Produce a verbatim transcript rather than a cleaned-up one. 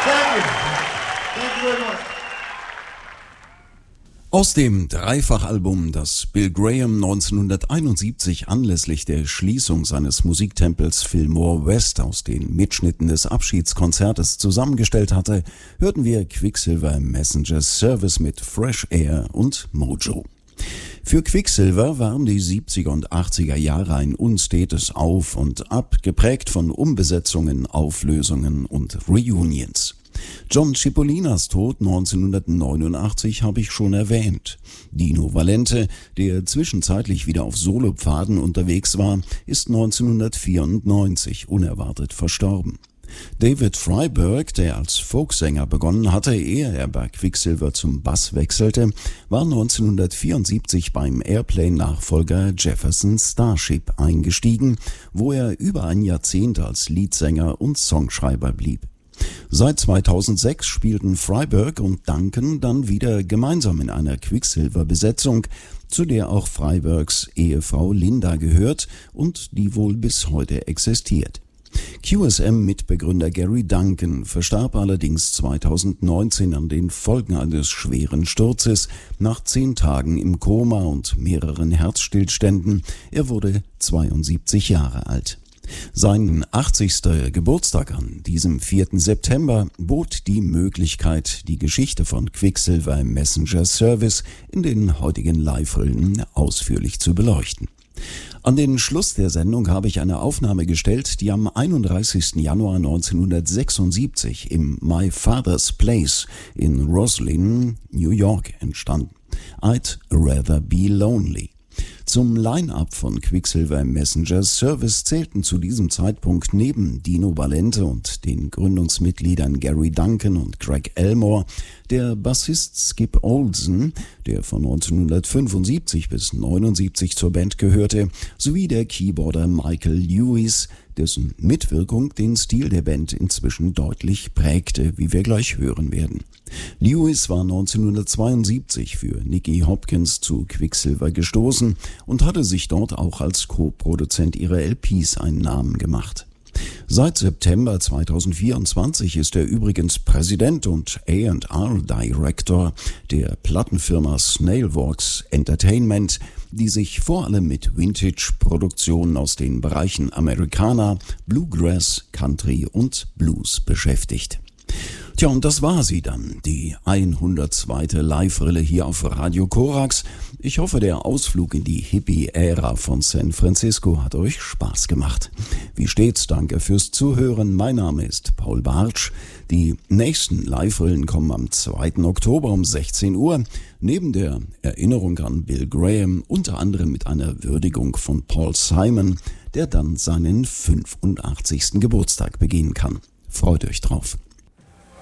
Thank you. Thank you very much. Aus dem Dreifachalbum, das Bill Graham neunzehnhunderteinundsiebzig anlässlich der Schließung seines Musiktempels Fillmore West aus den Mitschnitten des Abschiedskonzertes zusammengestellt hatte, hörten wir Quicksilver Messenger Service mit Fresh Air und Mojo. Für Quicksilver waren die siebziger und achtziger Jahre ein unstetes Auf und Ab, geprägt von Umbesetzungen, Auflösungen und Reunions. John Cipolinas Tod neunzehnhundertneunundachtzig habe ich schon erwähnt. Dino Valente, der zwischenzeitlich wieder auf Solopfaden unterwegs war, ist neunzehnhundertvierundneunzig unerwartet verstorben. David Freiberg, der als Folksänger begonnen hatte, ehe er bei Quicksilver zum Bass wechselte, war neunzehnhundertvierundsiebzig beim Airplane-Nachfolger Jefferson Starship eingestiegen, wo er über ein Jahrzehnt als Leadsänger und Songschreiber blieb. Seit zweitausendsechs spielten Freiberg und Duncan dann wieder gemeinsam in einer Quicksilver-Besetzung, zu der auch Freibergs Ehefrau Linda gehört und die wohl bis heute existiert. Q S M-Mitbegründer Gary Duncan verstarb allerdings zweitausendneunzehn an den Folgen eines schweren Sturzes nach zehn Tagen im Koma und mehreren Herzstillständen. Er wurde zweiundsiebzig Jahre alt. Seinen achtzigsten Geburtstag an diesem vierten September bot die Möglichkeit, die Geschichte von Quicksilver Messenger Service in den heutigen Live-Rillen ausführlich zu beleuchten. An den Schluss der Sendung habe ich eine Aufnahme gestellt, die am einunddreißigsten Januar neunzehnhundertsechsundsiebzig im My Father's Place in Roslyn, New York entstand. I'd Rather Be Lonely. Zum Line-Up von Quicksilver Messenger Service zählten zu diesem Zeitpunkt neben Dino Valente und den Gründungsmitgliedern Gary Duncan und Greg Elmore der Bassist Skip Olsen, der von neunzehnhundertfünfundsiebzig bis neunundsiebzig zur Band gehörte, sowie der Keyboarder Michael Lewis, dessen Mitwirkung den Stil der Band inzwischen deutlich prägte, wie wir gleich hören werden. Lewis war neunzehnhundertzweiundsiebzig für Nicky Hopkins zu Quicksilver gestoßen und hatte sich dort auch als Co-Produzent ihrer L Ps einen Namen gemacht. Seit September zweitausendvierundzwanzig ist er übrigens Präsident und A and R Director der Plattenfirma Snailworks Entertainment, die sich vor allem mit Vintage-Produktionen aus den Bereichen Americana, Bluegrass, Country und Blues beschäftigt. Tja, und das war sie dann, die hundertzweite Live-Rille hier auf Radio Korax. Ich hoffe, der Ausflug in die Hippie-Ära von San Francisco hat euch Spaß gemacht. Wie stets, danke fürs Zuhören. Mein Name ist Paul Bartsch. Die nächsten Live-Rillen kommen am zweiten Oktober um sechzehn Uhr. Neben der Erinnerung an Bill Graham, unter anderem mit einer Würdigung von Paul Simon, der dann seinen fünfundachtzigsten Geburtstag begehen kann. Freut euch drauf.